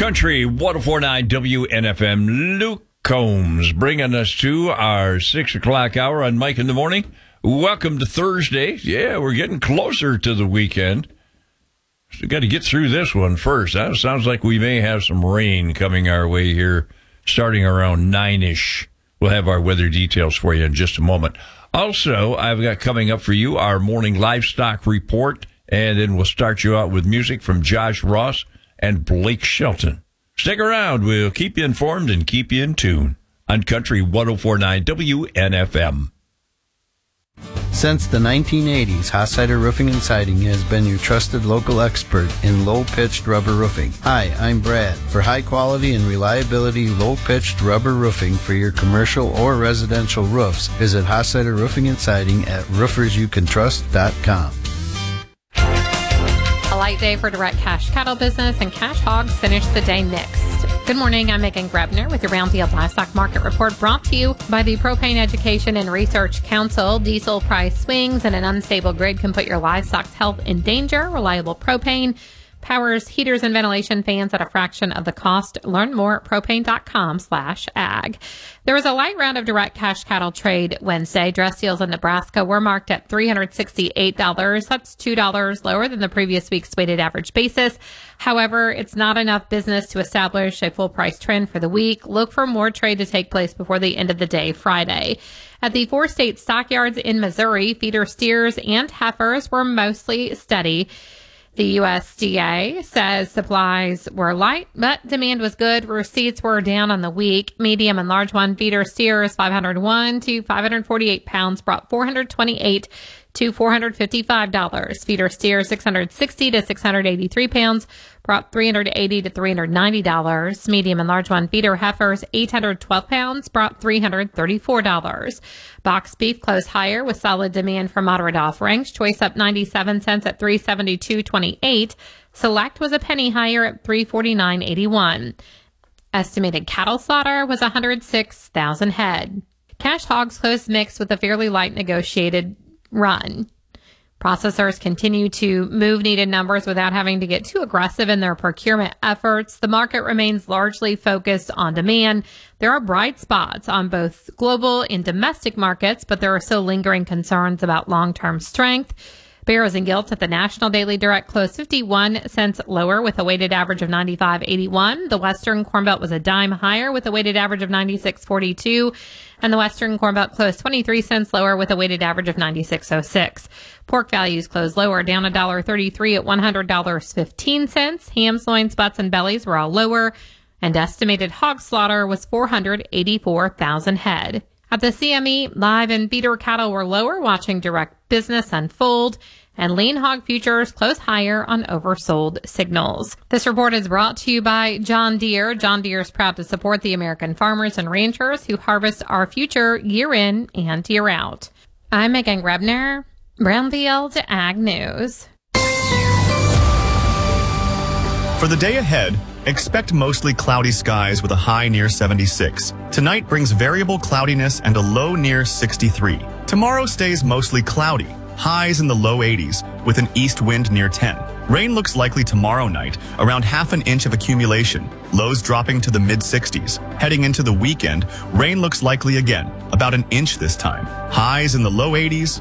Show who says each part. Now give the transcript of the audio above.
Speaker 1: Country 104.9 WNFM. Luke Combs bringing us to our 6 o'clock hour on Mike in the Morning. Welcome to Thursday. Yeah, we're getting closer to the weekend. So got to get through this one first. That sounds like we may have some rain coming our way here starting around 9-ish. We'll have our weather details for you in just a moment. Also, I've got coming up for you our morning livestock report, and then we'll start you out with music from Josh Ross and Blake Shelton. Stick around. We'll keep you informed and keep you in tune on Country 104.9 WNFM.
Speaker 2: Since the 1980s, Hossider Roofing and Siding has been your trusted local expert in low-pitched rubber roofing. Hi, I'm Brad. For high quality and reliability low-pitched rubber roofing for your commercial or residential roofs, visit Hossider Roofing and Siding at roofersyoucantrust.com.
Speaker 3: A light day for direct cash cattle business, and cash hogs finished the day mixed. Good morning, I'm Megan Grebner with your Brownfield Livestock Market Report, brought to you by the Propane Education and Research Council. Diesel price swings and an unstable grid can put your livestock's health in danger. Reliable propane powers heaters and ventilation fans at a fraction of the cost. Learn more at propane.com/ag. There was a light round of direct cash cattle trade Wednesday. Dress deals in Nebraska were marked at $368. That's $2 lower than the previous week's weighted average basis. However, it's not enough business to establish a full price trend for the week. Look for more trade to take place before the end of the day Friday. At the 4 state stockyards in Missouri, feeder steers and heifers were mostly steady. The USDA says supplies were light, but demand was good. Receipts were down on the week. Medium and large one feeder steers, 501 to 548 pounds, brought $428 to $455. Feeder steers, 660 to 683 pounds, brought $380 to $390. Medium and large one feeder heifers, 812 pounds, brought $334. Box beef closed higher with solid demand for moderate offerings. Choice up 97 cents at $372.28. Select was a penny higher at $349.81. Estimated cattle slaughter was 106,000 head. Cash hogs closed mixed with a fairly light negotiated run. Processors continue to move needed numbers without having to get too aggressive in their procurement efforts. The market remains largely focused on demand. There are bright spots on both global and domestic markets, but there are still lingering concerns about long-term strength. Barrows and Gilts at the National Daily Direct closed 51 cents lower with a weighted average of 95.81. The Western Corn Belt was a dime higher with a weighted average of 96.42. And the Western Corn Belt closed 23 cents lower with a weighted average of 96.06. Pork values closed lower, down $1.33 at $100.15. Hams, loins, butts, and bellies were all lower. And estimated hog slaughter was 484,000 head. At the CME, live and feeder cattle were lower, watching direct business unfold, and lean hog futures close higher on oversold signals. This report is brought to you by John Deere. John Deere is proud to support the American farmers and ranchers who harvest our future year in and year out. I'm Megan Grebner, Brownfield Ag News.
Speaker 4: For the day ahead, expect mostly cloudy skies with a high near 76. Tonight brings variable cloudiness and a low near 63. Tomorrow stays mostly cloudy, highs in the low 80s with an east wind near 10. Rain looks likely tomorrow night, around half an inch of accumulation, lows dropping to the mid-60s. Heading into the weekend, rain looks likely again, about an inch this time. Highs in the low 80s,